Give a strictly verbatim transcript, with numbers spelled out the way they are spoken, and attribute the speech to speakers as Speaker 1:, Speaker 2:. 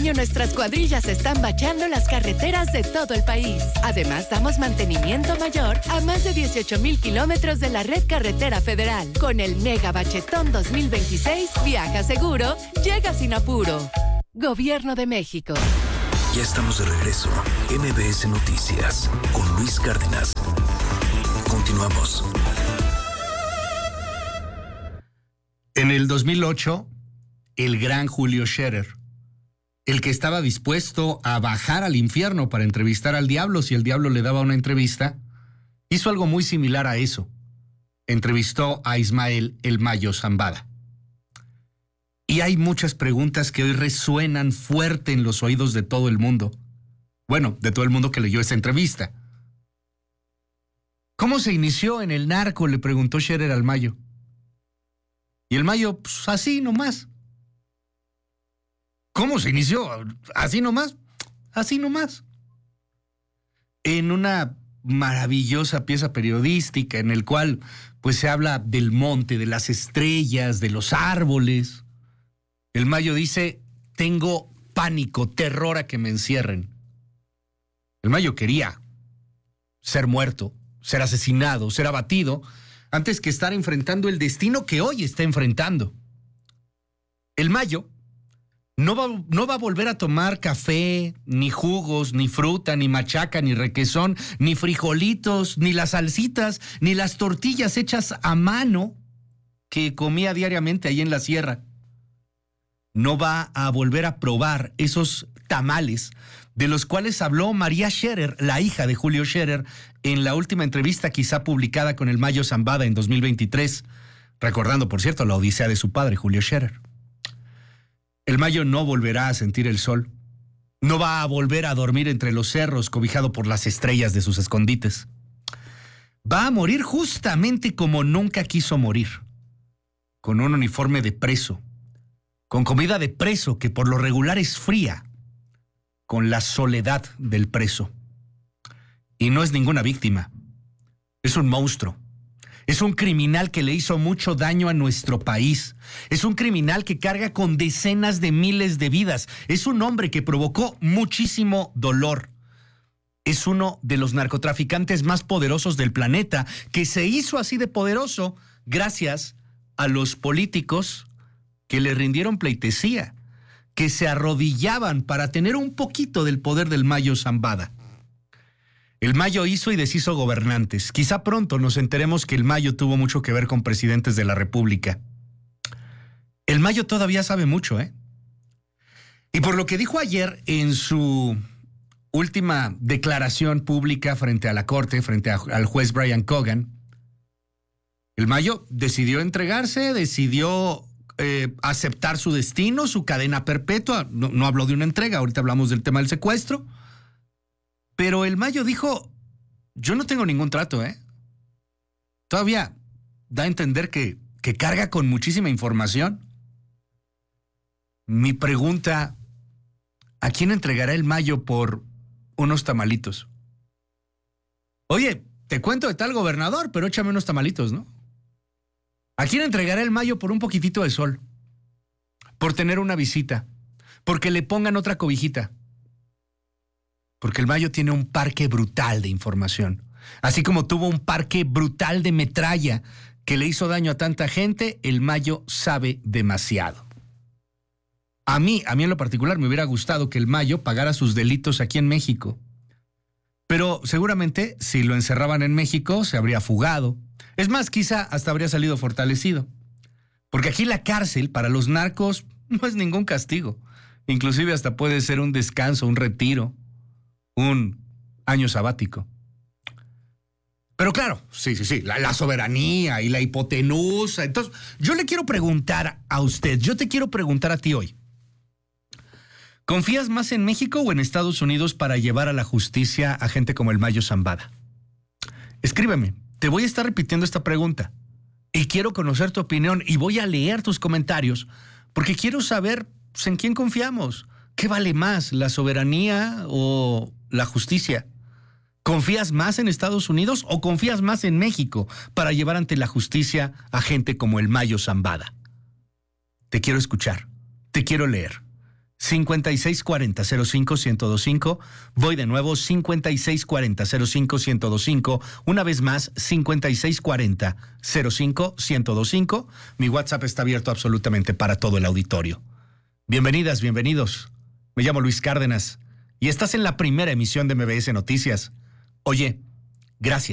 Speaker 1: año nuestras cuadrillas están bacheando las carreteras de todo el país. Además, damos mantenimiento mayor a más de dieciocho mil kilómetros de la red carretera federal. Con el Mega Bachetón dos mil veintiséis, viaja seguro, llega sin apuro. Gobierno de México.
Speaker 2: Ya estamos de regreso. M B S Noticias con Luis Cárdenas. Continuamos.
Speaker 3: En el dos mil ocho, el gran Julio Scherer, el que estaba dispuesto a bajar al infierno para entrevistar al diablo si el diablo le daba una entrevista, hizo algo muy similar a eso. Entrevistó a Ismael El Mayo Zambada. Y hay muchas preguntas que hoy resuenan fuerte en los oídos de todo el mundo. Bueno, de todo el mundo que leyó esa entrevista. ¿Cómo se inició en el narco?, le preguntó Scherer al Mayo. Y el Mayo, pues así nomás. ¿Cómo se inició? ¿Así nomás? Así nomás. En una maravillosa pieza periodística en el cual pues se habla del monte, de las estrellas, de los árboles. El Mayo dice, tengo pánico, terror a que me encierren. El Mayo quería ser muerto, ser asesinado, ser abatido, antes que estar enfrentando el destino que hoy está enfrentando. El Mayo no va, no va a volver a tomar café, ni jugos, ni fruta, ni machaca, ni requesón, ni frijolitos, ni las salsitas, ni las tortillas hechas a mano que comía diariamente ahí en la sierra. No va a volver a probar esos tamales de los cuales habló María Scherer, la hija de Julio Scherer, en la última entrevista quizá publicada con el Mayo Zambada en dos mil veintitrés, recordando, por cierto, la odisea de su padre, Julio Scherer. El Mayo no volverá a sentir el sol, no va a volver a dormir entre los cerros cobijado por las estrellas de sus escondites. Va a morir justamente como nunca quiso morir, con un uniforme de preso, con comida de preso que por lo regular es fría, con la soledad del preso. Y no es ninguna víctima, es un monstruo. Es un criminal que le hizo mucho daño a nuestro país. Es un criminal que carga con decenas de miles de vidas. Es un hombre que provocó muchísimo dolor. Es uno de los narcotraficantes más poderosos del planeta, que se hizo así de poderoso gracias a los políticos que le rindieron pleitesía, que se arrodillaban para tener un poquito del poder del Mayo Zambada. El Mayo hizo y deshizo gobernantes. Quizá pronto nos enteremos que el Mayo tuvo mucho que ver con presidentes de la República. El Mayo todavía sabe mucho, ¿eh? Y por lo que dijo ayer en su última declaración pública frente a la Corte, frente a, al juez Brian Cogan, el Mayo decidió entregarse, decidió eh, aceptar su destino, su cadena perpetua. No, no habló de una entrega, ahorita hablamos del tema del secuestro. Pero el Mayo dijo, yo no tengo ningún trato, ¿eh? Todavía da a entender que, que carga con muchísima información. Mi pregunta, ¿a quién entregará el Mayo por unos tamalitos? Oye, te cuento de tal gobernador, pero échame unos tamalitos, ¿no? ¿A quién entregará el Mayo por un poquitito de sol? Por tener una visita, porque le pongan otra cobijita. Porque el Mayo tiene un parque brutal de información. Así como tuvo un parque brutal de metralla que le hizo daño a tanta gente, el Mayo sabe demasiado. A mí, a mí en lo particular me hubiera gustado que el Mayo pagara sus delitos aquí en México. Pero seguramente si lo encerraban en México se habría fugado. Es más, quizá hasta habría salido fortalecido. Porque aquí la cárcel para los narcos no es ningún castigo. Inclusive hasta puede ser un descanso, un retiro, un año sabático. Pero claro, sí, sí, sí, la, la soberanía y la hipotenusa. Entonces, yo le quiero preguntar a usted, yo te quiero preguntar a ti hoy. ¿Confías más en México o en Estados Unidos para llevar a la justicia a gente como el Mayo Zambada? Escríbeme, te voy a estar repitiendo esta pregunta y quiero conocer tu opinión y voy a leer tus comentarios porque quiero saber pues, en quién confiamos. ¿Qué vale más, la soberanía o la justicia? ¿Confías más en Estados Unidos o confías más en México para llevar ante la justicia a gente como el Mayo Zambada? Te quiero escuchar, te quiero leer. cincuenta y seis cuarenta cero cinco ciento veinticinco. Voy de nuevo, cincuenta y seis cuarenta cero cinco ciento veinticinco. Una vez más, cincuenta y seis cuarenta cero cinco ciento veinticinco. Mi WhatsApp está abierto absolutamente para todo el auditorio. Bienvenidas, bienvenidos. Me llamo Luis Cárdenas y estás en la primera emisión de M B S Noticias. Oye, gracias.